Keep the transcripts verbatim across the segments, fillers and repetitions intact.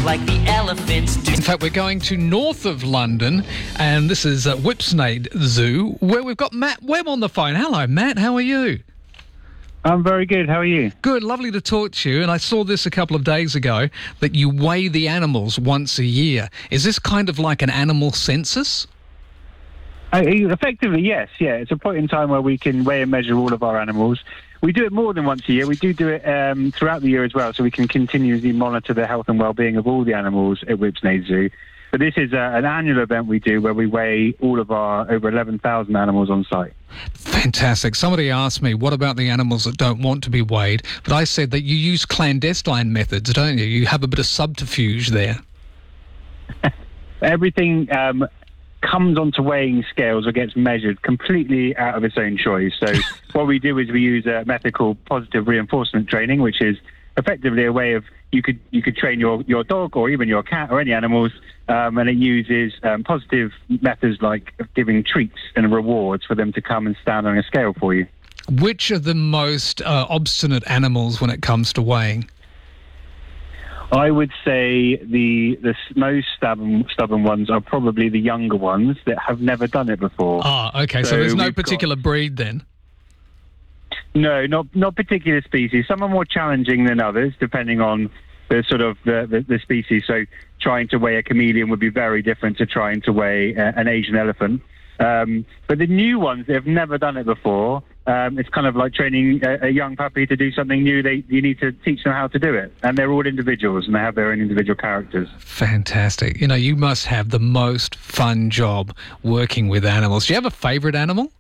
like the elephants do. In fact, we're going to north of London, and this is uh, Whipsnade Zoo, where we've got Matt Webb on the phone. Hello, Matt. How are you? I'm very good. How are you? Good. Lovely to talk to you. And I saw this a couple of days ago, that you weigh the animals once a year. Is this kind of like an animal census? Uh, effectively, yes. Yeah, it's a point in time where we can weigh and measure all of our animals. We do it more than once a year. We do do it um, throughout the year as well, so we can continuously monitor the health and well-being of all the animals at Whipsnade Zoo. But this is uh, an annual event we do where we weigh all of our over eleven thousand animals on site. Fantastic. Somebody asked me, what about the animals that don't want to be weighed? But I said that you use clandestine methods, don't you? You have a bit of subterfuge there. Everything um, comes onto weighing scales or gets measured completely out of its own choice. So what we do is we use a method called positive reinforcement training, which is effectively a way of you could you could train your, your dog or even your cat or any animals, um, and it uses um, positive methods like giving treats and rewards for them to come and stand on a scale for you. Which are the most uh, obstinate animals when it comes to weighing? I would say the the most stubborn stubborn ones are probably the younger ones that have never done it before. Ah, okay. So, so there's no particular got... breed then? No, not not particular species. Some are more challenging than others, depending on the sort of the, the, the species. So trying to weigh a chameleon would be very different to trying to weigh a, an Asian elephant. Um, but the new ones that have never done it before, um, it's kind of like training a, a young puppy to do something new. They you need to teach them how to do it. And they're all individuals, and they have their own individual characters. Fantastic. You know, you must have the most fun job working with animals. Do you have a favourite animal?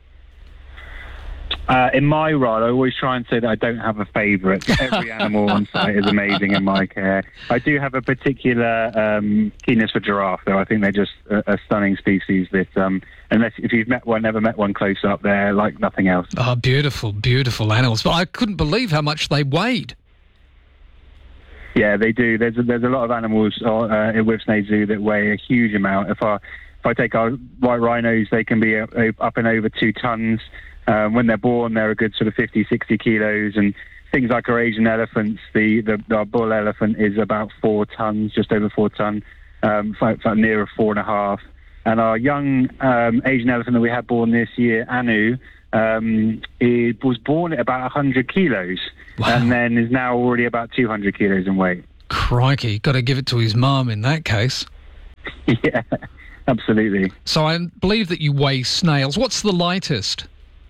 Uh, in my role, I always try and say that I don't have a favourite. Every animal on site is amazing in my care. I do have a particular um, keenness for giraffe, though. I think they're just a, a stunning species that, um, unless if you've met one, never met one close up, they're like nothing else. Oh, beautiful, beautiful animals. But I couldn't believe how much they weighed. Yeah, they do. There's a, there's a lot of animals uh, in Whipsnade Zoo that weigh a huge amount. If I if I take our white rhinos, they can be up, up and over two tons. Um, when they're born, they're a good sort of fifty, sixty kilos, and things like our Asian elephants, the, the our bull elephant is about four tons, just over four ton, um, near four and a half. And our young um, Asian elephant that we had born this year, Anu, um, it was born at about one hundred kilos, wow. And then is now already about two hundred kilos in weight. Crikey, got to give it to his mum in that case. Yeah, absolutely. So I believe that you weigh snails. What's the lightest?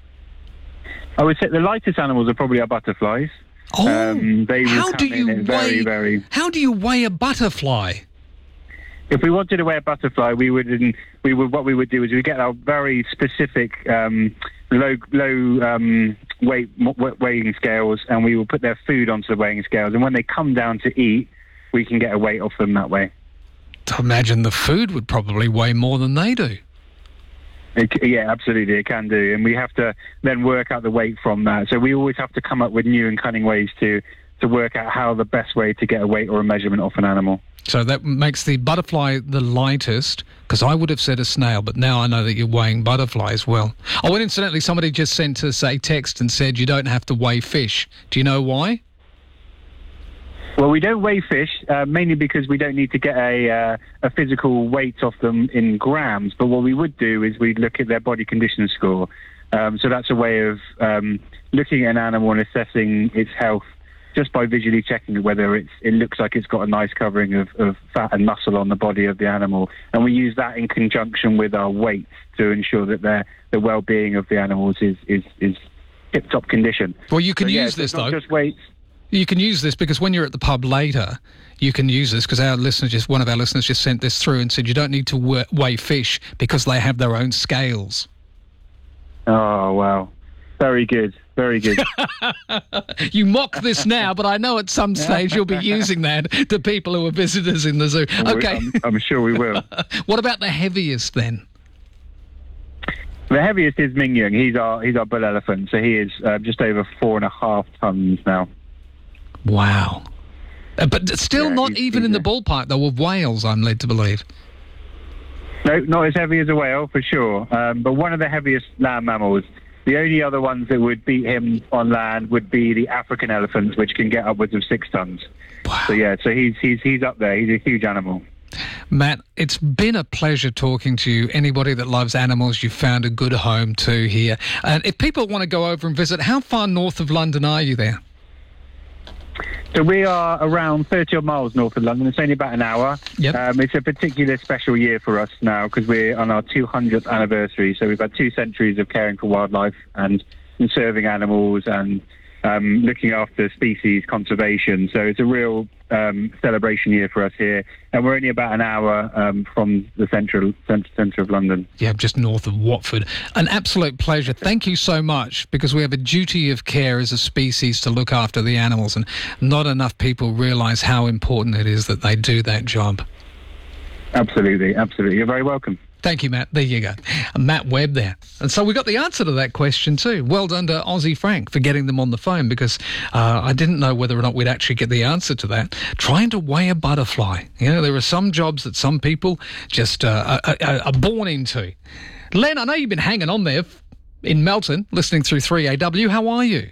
I would say the lightest animals are probably our butterflies. Oh, um, they will how come do you in weigh? Very, very. How do you weigh a butterfly? If we wanted to weigh a butterfly, we would. We would. What we would do is we get our very specific um, low, low um, weight weighing scales, and we will put their food onto the weighing scales. And when they come down to eat, we can get a weight off them that way. I imagine the food would probably weigh more than they do. It, yeah, absolutely, it can do. And we have to then work out the weight from that. So we always have to come up with new and cunning ways to, to work out how the best way to get a weight or a measurement off an animal. So that makes the butterfly the lightest, because I would have said a snail, but now I know that you're weighing butterfly as well. Oh, and incidentally, somebody just sent us a text and said you don't have to weigh fish. Do you know why? Well, we don't weigh fish, uh, mainly because we don't need to get a uh, a physical weight off them in grams. But what we would do is we'd look at their body condition score. Um, so that's a way of um, looking at an animal and assessing its health just by visually checking whether it's, it looks like it's got a nice covering of, of fat and muscle on the body of the animal. And we use that in conjunction with our weight to ensure that their, the well-being of the animals is, is, is tip-top condition. Well, you can so, use yeah, this, so it's though. Not just weights. You can use this because when you're at the pub later, you can use this because our listeners just one of our listeners just sent this through and said you don't need to weigh fish because they have their own scales. Oh, wow. Very good. Very good. You mock this now, but I know at some stage you'll be using that to people who are visitors in the zoo. Okay. I'm, I'm sure we will. What about the heaviest then? The heaviest is Ming Yung. He's our, he's our bull elephant, so he is uh, just over four and a half tons now. Wow. Uh, but still yeah, not he's, even he's in a... the ballpark, though, of whales, I'm led to believe. No, not as heavy as a whale, for sure. Um, but one of the heaviest land mammals The only other ones that would beat him on land would be the African elephants, which can get upwards of six tons. Wow. So yeah, so he's he's he's up there. He's a huge animal. Matt, it's been a pleasure talking to you. Anybody that loves animals, you've found a good home to here. And if people want to go over and visit, how far north of London are you there? So we are around thirty odd miles north of London. It's only about an hour. Yep. Um, it's a particular special year for us now because we're on our two hundredth anniversary. So we've had two centuries of caring for wildlife and conserving animals and um, looking after species conservation. So it's a real um, celebration year for us here. And we're only about an hour um, from the central centre, centre of London. Yeah, just north of Watford. An absolute pleasure. Thank you so much, because we have a duty of care as a species to look after the animals, and not enough people realise how important it is that they do that job. Absolutely, absolutely. You're very welcome. Thank you, Matt. There you go. Matt Webb there. And so we got the answer to that question too. Well done to Aussie Frank for getting them on the phone, because uh, I didn't know whether or not we'd actually get the answer to that. Trying to weigh a butterfly. You know, there are some jobs that some people just uh, are, are, are born into. Len, I know you've been hanging on there in Melton, listening through three A W. How are you?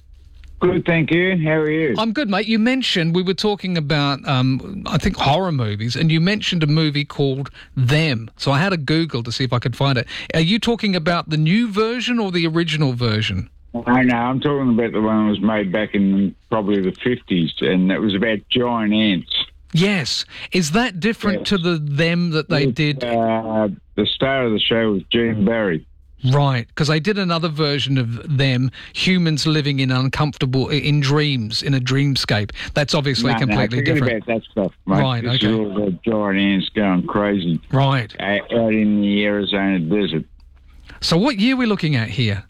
Good, thank you. How are you? I'm good, mate. You mentioned, we were talking about, um, I think, horror movies, and you mentioned a movie called Them. So I had a Google to see if I could find it. Are you talking about the new version or the original version? I know, I'm talking about the one that was made back in probably the fifties, and it was about giant ants. Yes. Is that different Yes. to the Them that they It, did? Uh, the star of the show was Gene Barry. Right, because they did another version of Them, humans living in uncomfortable, in dreams, in a dreamscape. That's obviously no, completely no, forget different. about that stuff, mate. Right, this okay. is all the giant ants going crazy Right. uh, out in the Arizona desert. So what year are we looking at here?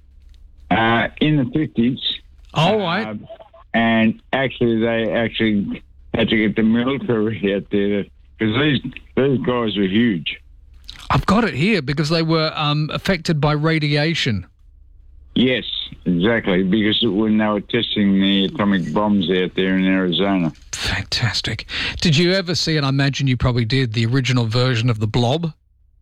Uh, in the fifties. All right. Uh, and actually, they actually had to get the military out there, because these, these guys were huge. I've got it here because they were um, affected by radiation. Yes, exactly, because when they were testing the atomic bombs out there in Arizona. Fantastic. Did you ever see, and I imagine you probably did, the original version of The Blob?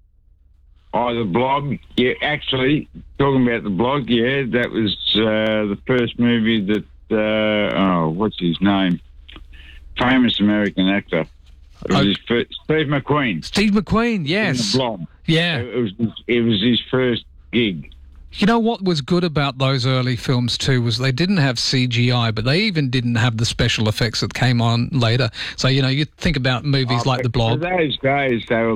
Oh, the Blob, yeah, actually, talking about the Blob, yeah, that was uh, the first movie that, uh, oh, what's his name? Famous American actor. It was Oh. his first, Steve McQueen. Steve McQueen, In yes. the Blob. Yeah. It was, it was his first gig. You know what was good about those early films too was they didn't have C G I, but they even didn't have the special effects that came on later. So, you know, you think about movies Oh, like The for Blob. those days, they were